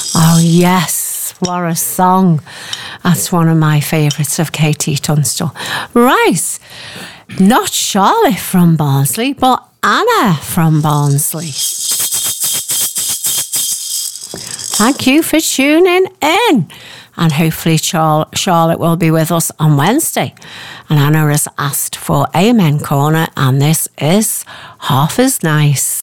Oh, yes. What a song. That's one of my favourites of Katie Tunstall. Right. Not Charlotte from Barnsley, but Anna from Barnsley. Thank you for tuning in. And hopefully Charlotte will be with us on Wednesday. And Anna has asked for Amen Corner, and this is Half as Nice.